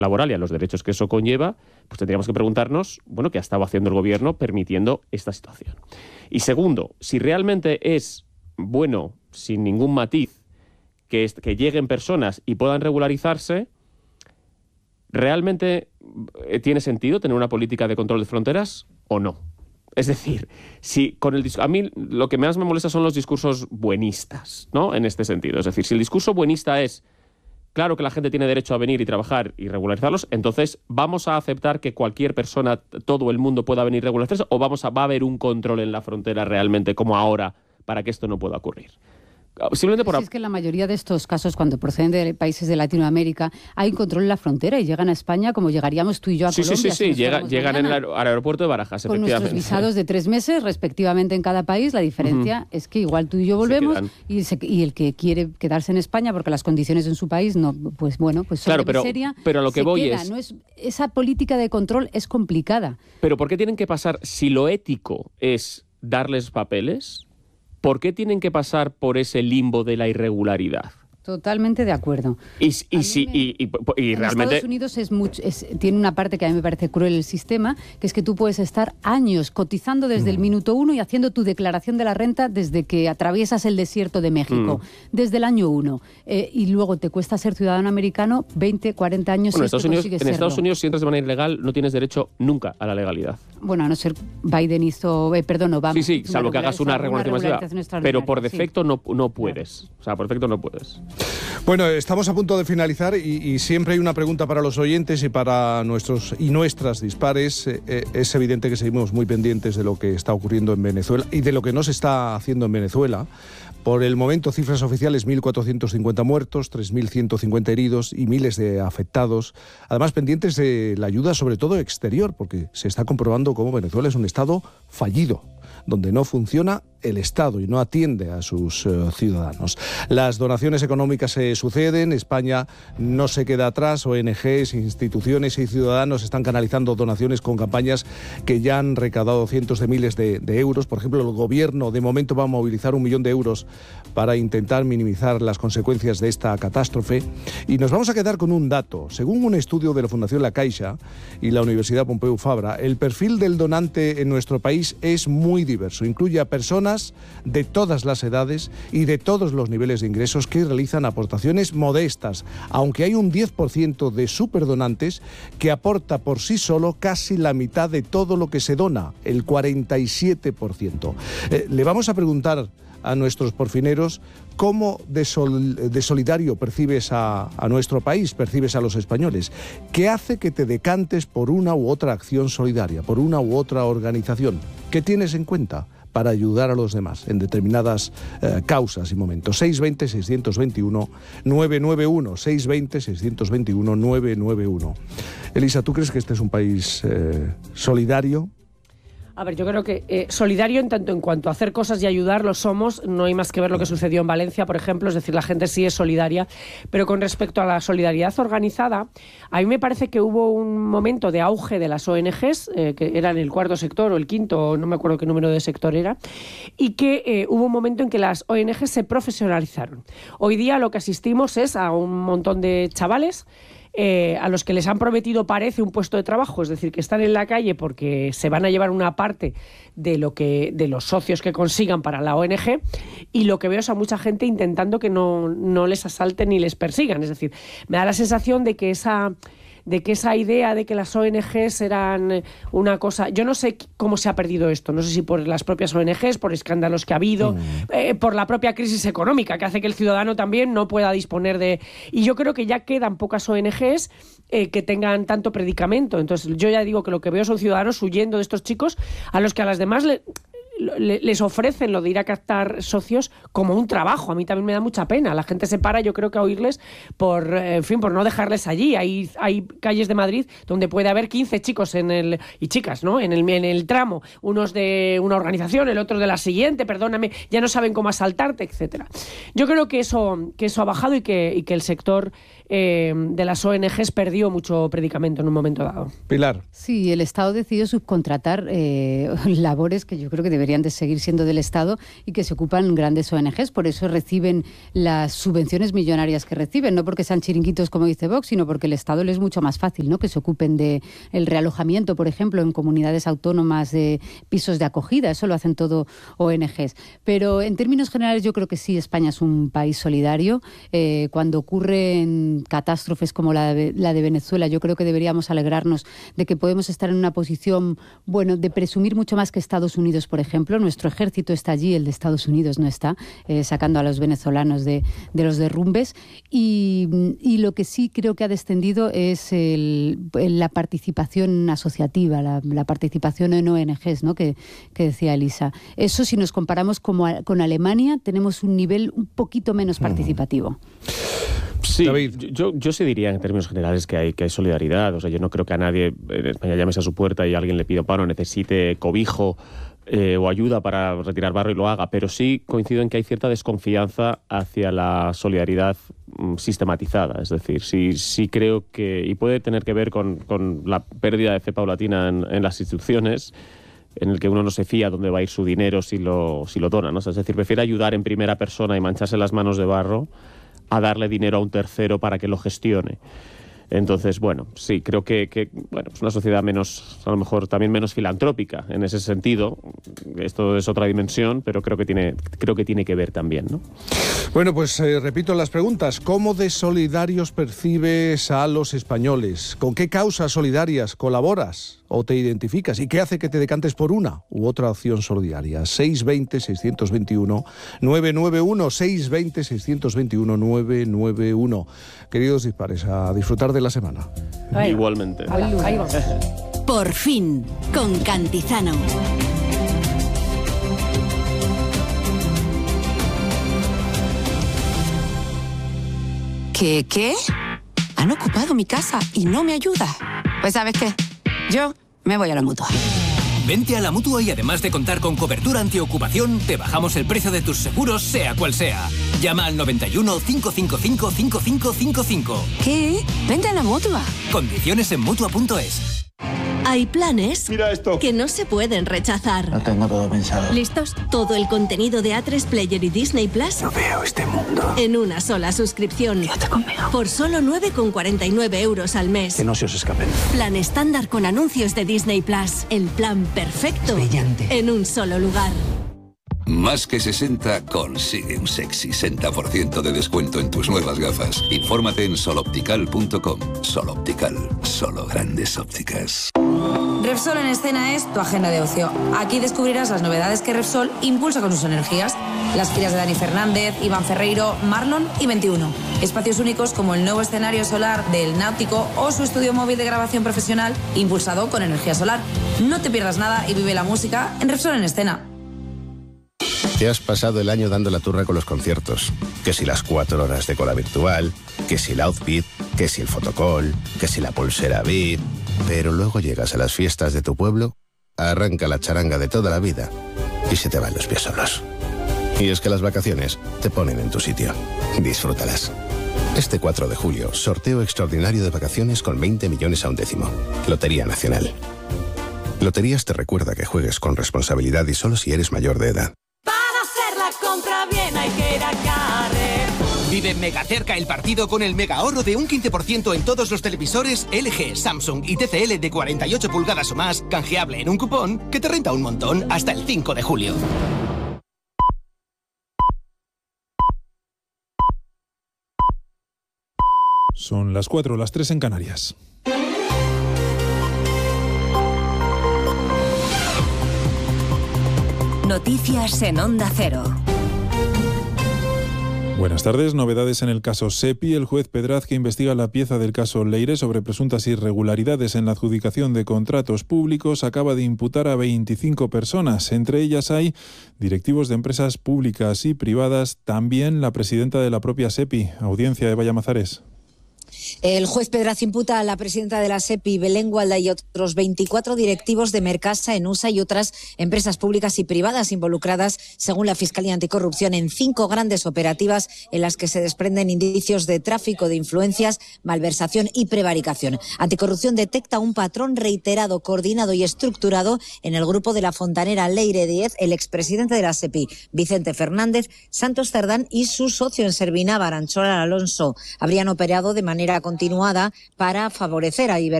laboral y a los derechos que eso conlleva, pues tendríamos que preguntarnos, bueno, ¿qué ha estado haciendo el gobierno permitiendo esta situación? Y segundo, si realmente es bueno, sin ningún matiz, que lleguen personas y puedan regularizarse, ¿realmente tiene sentido tener una política de control de fronteras o no? Es decir, si a mí lo que más me molesta son los discursos buenistas, ¿no? En este sentido. Es decir, si el discurso buenista es, claro que la gente tiene derecho a venir y trabajar y regularizarlos, entonces ¿vamos a aceptar que cualquier persona, todo el mundo pueda venir y regularizarse, o va a haber un control en la frontera realmente como ahora para que esto no pueda ocurrir? Simplemente Es que en la mayoría de estos casos, cuando proceden de países de Latinoamérica, hay control en la frontera y llegan a España como llegaríamos tú y yo a Colombia. Sí, llegan al aeropuerto de Barajas, con nuestros visados de 3 meses, respectivamente, en cada país. La diferencia es que igual tú y yo volvemos y el que quiere quedarse en España porque las condiciones en su país no, pues bueno, pues son de miseria, pero a lo que voy queda, esa política de control es complicada. Pero ¿por qué tienen que pasar, si lo ético es darles papeles, ¿por qué tienen que pasar por ese limbo de la irregularidad? Totalmente de acuerdo. Y realmente Estados Unidos tiene una parte que a mí me parece cruel el sistema, que es que tú puedes estar años cotizando desde el minuto 1 y haciendo tu declaración de la renta desde que atraviesas el desierto de México, desde el año 1. Y luego te cuesta ser ciudadano americano 20, 40 años. Bueno, en Estados Unidos, si entras de manera ilegal, no tienes derecho nunca a la legalidad. Bueno, a no ser Obama. Sí, salvo que hagas una regularización masiva. Pero por defecto no puedes. O sea, por defecto no puedes. Bueno, estamos a punto de finalizar y siempre hay una pregunta para los oyentes y para nuestros y nuestras dispares. Es evidente que seguimos muy pendientes de lo que está ocurriendo en Venezuela y de lo que no se está haciendo en Venezuela. Por el momento, cifras oficiales, 1.450 muertos, 3.150 heridos y miles de afectados. Además, pendientes de la ayuda, sobre todo exterior, porque se está comprobando cómo Venezuela es un Estado fallido, donde no funciona el Estado y no atiende a sus ciudadanos. Las donaciones económicas se suceden, España no se queda atrás, ONGs, instituciones y ciudadanos están canalizando donaciones con campañas que ya han recaudado cientos de miles de euros. Por ejemplo, el gobierno de momento va a movilizar 1 millón de euros para intentar minimizar las consecuencias de esta catástrofe. Y nos vamos a quedar con un dato. Según un estudio de la Fundación La Caixa y la Universidad Pompeu Fabra, el perfil del donante en nuestro país es muy diverso. Incluye a personas de todas las edades y de todos los niveles de ingresos que realizan aportaciones modestas, aunque hay un 10% de superdonantes que aporta por sí solo casi la mitad de todo lo que se dona, el 47%. Le vamos a preguntar a nuestros porfineros cómo de solidario percibes a nuestro país, percibes a los españoles. ¿Qué hace que te decantes por una u otra acción solidaria, por una u otra organización? ¿Qué tienes en cuenta para ayudar a los demás en determinadas causas y momentos? 620-621-991, 620-621-991. Elisa, ¿tú crees que este es un país solidario? A ver, yo creo que solidario en cuanto a hacer cosas y ayudar lo somos. No hay más que ver lo que sucedió en Valencia, por ejemplo. Es decir, la gente sí es solidaria. Pero con respecto a la solidaridad organizada, a mí me parece que hubo un momento de auge de las ONGs, que eran el 4.º sector o el 5.º, no me acuerdo qué número de sector era, y que hubo un momento en que las ONGs se profesionalizaron. Hoy día lo que asistimos es a un montón de chavales a los que les han prometido, parece, un puesto de trabajo, es decir, que están en la calle porque se van a llevar una parte de los socios que consigan para la ONG, y lo que veo es a mucha gente intentando que no les asalten ni les persigan. Es decir, me da la sensación de que esa idea de que las ONGs eran una cosa... Yo no sé cómo se ha perdido esto, no sé si por las propias ONGs, por escándalos que ha habido, por la propia crisis económica, que hace que el ciudadano también no pueda disponer de... Y yo creo que ya quedan pocas ONGs que tengan tanto predicamento. Entonces yo ya digo que lo que veo son ciudadanos huyendo de estos chicos a los que a las demás les ofrecen lo de ir a captar socios como un trabajo. A mí también me da mucha pena. La gente se para, yo creo que a oírles por no dejarles allí. Hay calles de Madrid donde puede haber 15 chicos y chicas, ¿no? En el tramo. Unos de una organización, el otro de la siguiente, perdóname, ya no saben cómo asaltarte, etcétera. Yo creo que eso ha bajado y que el sector de las ONGs perdió mucho predicamento en un momento dado. Pilar. Sí, el Estado decidió subcontratar labores que yo creo que deberían de seguir siendo del Estado y que se ocupan grandes ONGs. Por eso reciben las subvenciones millonarias que reciben, no porque sean chiringuitos como dice Vox, sino porque el Estado les es mucho más fácil, ¿no?, que se ocupen de el realojamiento, por ejemplo, en comunidades autónomas de pisos de acogida. Eso lo hacen todo ONGs. Pero en términos generales yo creo que sí, España es un país solidario. Cuando ocurren catástrofes como la de Venezuela, yo creo que deberíamos alegrarnos de que podemos estar en una posición, bueno, de presumir mucho más que Estados Unidos, por ejemplo. Nuestro ejército está allí, el de Estados Unidos no está, sacando a los venezolanos de los derrumbes. Y lo que sí creo que ha descendido es la participación asociativa, la participación en ONGs, ¿no?, que decía Elisa. Eso, si nos comparamos con Alemania, tenemos un nivel un poquito menos participativo. Sí, yo sí diría en términos generales que hay solidaridad. O sea, yo no creo que a nadie en España llames a su puerta y alguien le pida paro, necesite cobijo o ayuda para retirar barro y lo haga, pero sí coincido en que hay cierta desconfianza hacia la solidaridad sistematizada. Es decir, sí creo que, y puede tener que ver con la pérdida de fe paulatina en las instituciones, en el que uno no se fía dónde va a ir su dinero si lo dona, ¿no? O sea, es decir, prefiere ayudar en primera persona y mancharse las manos de barro a darle dinero a un tercero para que lo gestione. Entonces, bueno, sí, creo que es una sociedad menos, a lo mejor también menos filantrópica en ese sentido. Esto es otra dimensión, pero creo que tiene que ver también, ¿no? Bueno, pues repito las preguntas. ¿Cómo de solidarios percibes a los españoles? ¿Con qué causas solidarias colaboras o te identificas? ¿Y qué hace que te decantes por una u otra opción solidaria? 620-621-991, 620-621-991. Queridos dispares, a disfrutar de la semana. Igualmente. Ahí vamos. Por fin, con Cantizano. ¿Qué? Han ocupado mi casa y no me ayuda. Pues ¿sabes qué? Yo me voy a la Mutua. Vente a la Mutua y además de contar con cobertura antiocupación, te bajamos el precio de tus seguros, sea cual sea. Llama al 91 555 5555. ¿Qué? Vente a la Mutua. Condiciones en Mutua.es. Hay planes Mira esto. que no se pueden rechazar. Lo tengo todo pensado. ¿Listos? Todo el contenido de A3 Player y Disney Plus No veo este mundo. en una sola suscripción. Quédate conmigo. Por solo 9,49 € al mes. Que no se os escapen. Plan estándar con anuncios de Disney Plus. El plan perfecto. Brillante. En un solo lugar. Más que 60 consigue un sexy 60% de descuento en tus nuevas gafas. Infórmate en soloptical.com. Soloptical, solo grandes ópticas. Repsol en Escena es tu agenda de ocio. Aquí descubrirás las novedades que Repsol impulsa con sus energías. Las giras de Dani Fernández, Iván Ferreiro, Marlon y 21. Espacios únicos como el nuevo escenario solar del Náutico o su estudio móvil de grabación profesional impulsado con energía solar. No te pierdas nada y vive la música en Repsol en Escena. Te has pasado el año dando la turra con los conciertos. Que si las 4 horas de cola virtual, que si el outfit, que si el fotocall, que si la pulsera VIP. Pero luego llegas a las fiestas de tu pueblo, arranca la charanga de toda la vida y se te van los pies solos. Y es que las vacaciones te ponen en tu sitio. Disfrútalas. Este 4 de julio, sorteo extraordinario de vacaciones con 20 millones a un décimo. Lotería Nacional. Loterías te recuerda que juegues con responsabilidad y solo si eres mayor de edad. Compra bien, hay que ir a Carrer. Vive mega cerca el partido con el mega ahorro de un 15% en todos los televisores LG, Samsung y TCL de 48 pulgadas o más, canjeable en un cupón que te renta un montón hasta el 5 de julio. Son las 4, las 3 en Canarias. Noticias en Onda Cero. Buenas tardes. Novedades en el caso SEPI. El juez Pedraz, que investiga la pieza del caso Leire sobre presuntas irregularidades en la adjudicación de contratos públicos, acaba de imputar a 25 personas. Entre ellas hay directivos de empresas públicas y privadas, también la presidenta de la propia SEPI. Audiencia de Vallamazares. El juez Pedraz imputa a la presidenta de la SEPI, Belén Gualda, y otros 24 directivos de Mercasa, Enusa y otras empresas públicas y privadas involucradas, según la Fiscalía Anticorrupción, en 5 grandes operativas en las que se desprenden indicios de tráfico de influencias, malversación y prevaricación. Anticorrupción detecta un patrón reiterado, coordinado y estructurado en el grupo de la fontanera Leire Díez, el expresidente de la SEPI, Vicente Fernández, Santos Cerdán y su socio en Servina, Baranchol Alonso. Habrían operado de manera continuada para favorecer a Iberdrola